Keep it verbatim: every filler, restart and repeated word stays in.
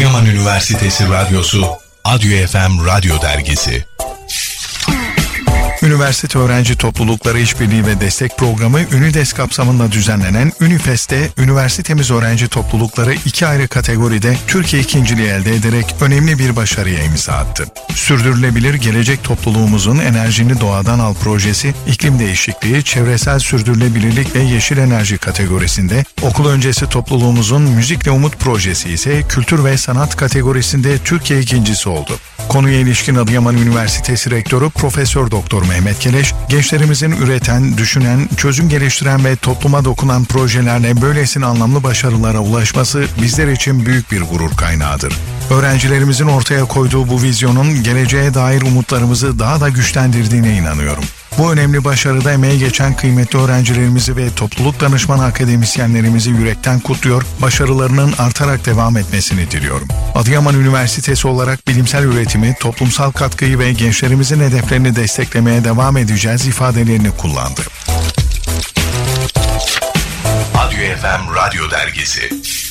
Adıyaman Üniversitesi Radyosu, Adyo F M Radyo Dergisi. Üniversite Öğrenci Toplulukları İşbirliği ve Destek Programı Ünides kapsamında düzenlenen Ünifest'te üniversitemiz öğrenci toplulukları iki ayrı kategoride Türkiye ikinciliği elde ederek önemli bir başarıya imza attı. Sürdürülebilir Gelecek Topluluğumuzun Enerjini Doğadan Al projesi, iklim değişikliği, çevresel sürdürülebilirlik ve yeşil enerji kategorisinde, okul öncesi topluluğumuzun Müzik ve Umut projesi ise kültür ve sanat kategorisinde Türkiye ikincisi oldu. Konuya ilişkin Adıyaman Üniversitesi Rektörü Profesör Doktor Mehmet Keleş, gençlerimizin üreten, düşünen, çözüm geliştiren ve topluma dokunan projelerle böylesine anlamlı başarılara ulaşması bizler için büyük bir gurur kaynağıdır. Öğrencilerimizin ortaya koyduğu bu vizyonun geleceğe dair umutlarımızı daha da güçlendirdiğine inanıyorum. Bu önemli başarıda emeği geçen kıymetli öğrencilerimizi ve topluluk danışmanı akademisyenlerimizi yürekten kutluyor, başarılarının artarak devam etmesini diliyorum. Adıyaman Üniversitesi olarak bilimsel üretimi, toplumsal katkıyı ve gençlerimizin hedeflerini desteklemeye devam edeceğiz ifadelerini kullandı. Adyo F M Radyo Dergisi.